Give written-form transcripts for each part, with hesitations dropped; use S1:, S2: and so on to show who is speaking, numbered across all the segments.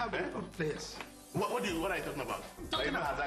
S1: have good players.
S2: What are you talking about?
S1: Talking about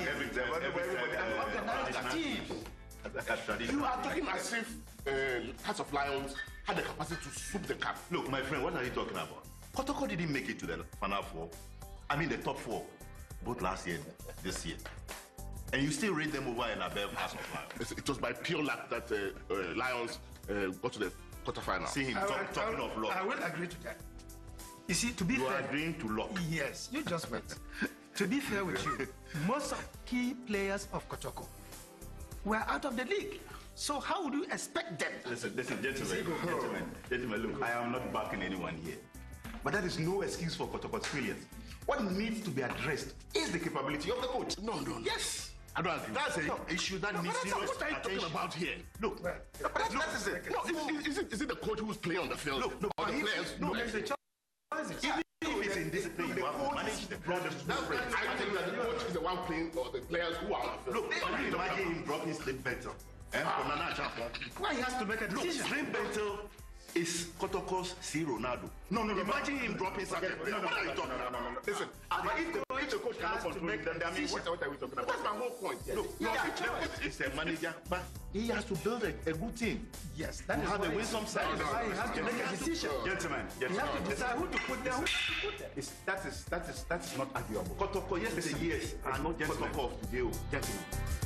S1: organized teams.
S2: You are talking as if Hearts of Lions had the capacity to swoop the cup.
S3: Look, my friend, what are you talking about? Kotoko didn't make it to the final four. I mean, the top four, both last year and this year. And you still rate them over and above Hearts of Lions.
S2: It was by pure luck that Lions got to the quarterfinal.
S3: See him talking of luck.
S1: I will agree to that. You see, to be fair...
S3: You are agreeing to luck.
S1: Yes, you just wait. To be fair with you, most of key players of Kotoko were out of the league. So how would you expect them?
S3: Listen, gentlemen, look, I am not backing anyone here. But that is no excuse for Kotoko's failures. What needs to be addressed is the capability of the coach.
S2: No.
S1: Yes.
S2: I don't agree.
S3: That's an issue that needs serious
S2: What are you talking about here?
S3: Look, that is it.
S2: No, is it the coach who's playing on the field?
S3: Look,
S2: or the players?
S1: No, there's a choice.
S3: Even if it's in discipline, you have to manage the problems.
S2: I think that the coach is the one playing or the players who are on the field.
S3: Look, can you imagine him dropping Slim Bentel?
S1: Why he has to make a decision?
S3: Slim Bentel is Kotoko's C. Ronaldo. No. Imagine him dropping something.
S2: What are you talking about? Listen, if the coach cannot control it, then I mean, what are we talking about? That's my whole point. Look,
S3: he's a manager, but he has to build a good team.
S1: Yes, that
S3: to
S1: is
S3: have
S1: why
S3: a winsome side.
S1: why he has to make a decision.
S3: Gentlemen,
S1: He has to decide who to put there, who to put there.
S3: That is not arguable. Kotoko, yes, are not Kotoko of today, gentlemen.